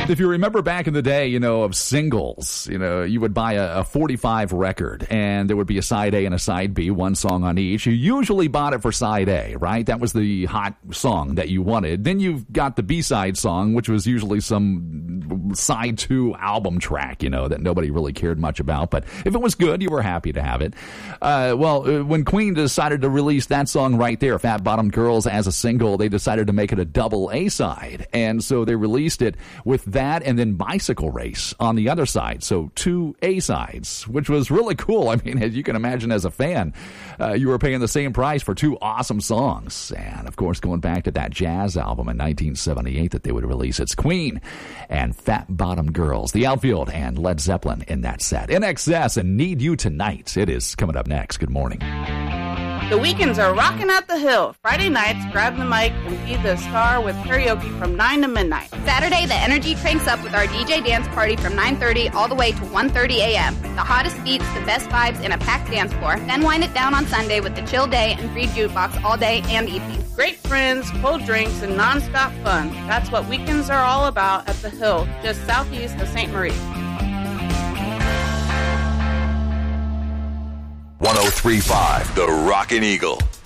If you remember back in the day, of singles, you would buy a 45 record, and there would be a side A and a side B, one song on each. You usually bought it for side A, right? That was the hot song that you wanted. Then you've got the B-side song, which was usually some side 2 album track, that nobody really cared much about. But if it was good, you were happy to have it. When Queen decided to release that song right there, Fat Bottom Girls, as a single, they decided to make it a double A-side. And so they released it with that and then Bicycle Race on the other side. So 2 A-sides, which was really cool. I mean, as you can imagine as a fan, you were paying the same price for 2 awesome songs. And, of course, going back to that jazz album in 1978 that they would release, it's Queen and Fat Bottom Girls, The Outfield, and Led Zeppelin in that set. INXS and Need You Tonight. It is coming up next. Good morning. The weekends are rocking at the Hill. Friday nights, grab the mic and be the star with karaoke from 9 to midnight. Saturday, the energy cranks up with our DJ dance party from 9:30 all the way to 1:30 a.m. The hottest beats, the best vibes, and a packed dance floor. Then wind it down on Sunday with the chill day and free jukebox all day and evening. Great friends, cold drinks, and non-stop fun. That's what weekends are all about at the Hill, just southeast of St. Marie. 103.5 The Rockin' Eagle.